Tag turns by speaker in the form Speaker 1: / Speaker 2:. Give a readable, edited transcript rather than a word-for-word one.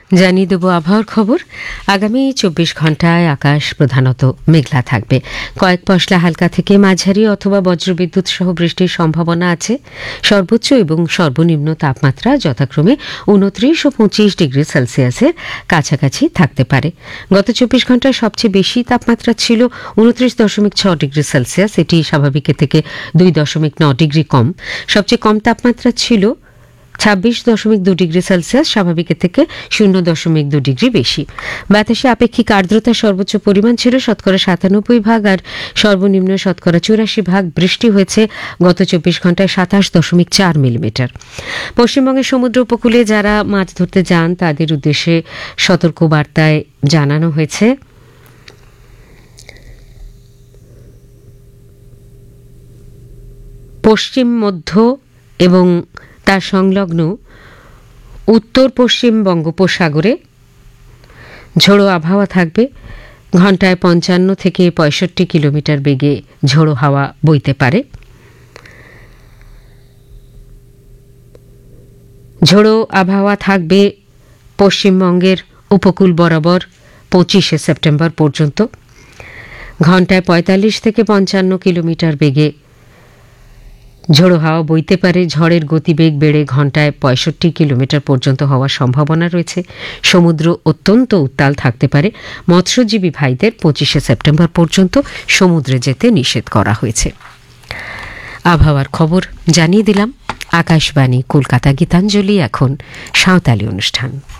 Speaker 1: জানিয়ে দেব আবহাওয়ার খবর। আগামী 24 ঘন্টায় আকাশ প্রধানত মেঘলা থাকবে। কয়েক পশলা হালকা থেকে মাঝারি অথবা বজ্রবিদ্যুৎ সহ বৃষ্টির সম্ভাবনা আছে। সর্বোচ্চ এবং সর্বনিম্ন তাপমাত্রা যথাক্রমে 29 ও 25 ডিগ্রি সেলসিয়াসের কাছাকাছি থাকতে পারে। গত 24 ঘন্টায় সবচেয়ে বেশি তাপমাত্রা ছিল 29.6 ডিগ্রি সেলসিয়াস। এটি স্বাভাবিকের থেকে 2.9 ডিগ্রি কম। সবচেয়ে কম তাপমাত্রা ছিল 26.2 ডিগ্রি সেলসিয়াস, স্বাভাবিকের থেকে 0.2 ডিগ্রি বেশি। বাতাসে আপেক্ষিক আর্দ্রতা সর্বোচ্চ পরিমাণ ছিল 97% আর সর্বনিম্ন 84%। বৃষ্টি হয়েছে গত 24 ঘন্টায় 27.4 মিলিমিটার। পশ্চিমবঙ্গের সমুদ্র উপকূলে যারা মাছ ধরতে যান তাদের উদ্দেশ্যে সতর্কবার্তায় জানানো হয়েছে পশ্চিম মধ্য এবং তার সংলগ্ন উত্তর পশ্চিম বঙ্গোপসাগরে ঝোড়ো আবহাওয়া থাকবে। ঘন্টায় 55 থেকে 65 কিলোমিটার বেগে ঝোড়ো হাওয়া বইতে পারে। ঝোড়ো আবহাওয়া থাকবে পশ্চিমবঙ্গের উপকূল বরাবর 25 সেপ্টেম্বর পর্যন্ত। ঘন্টায় 45 থেকে 55 কিলোমিটার বেগে ঝোড়ো হাওয়া বইতে পারে। ঝড়ের গতিবেগ বেড়ে ঘন্টায় 65 কিলোমিটার পর্যন্ত হওয়ার সম্ভাবনা রয়েছে। সমুদ্র অত্যন্ত উত্তাল থাকতে পারে। মৎস্যজীবী ভাইদের 25 সেপ্টেম্বর পর্যন্ত সমুদ্রে যেতে নিষেধ করা হয়েছে। আবহাওয়ার খবর জানিয়ে দিলাম। আকাশবাণী কলকাতা। গীতাঞ্জলি এখন সাঁওতালি অনুষ্ঠান।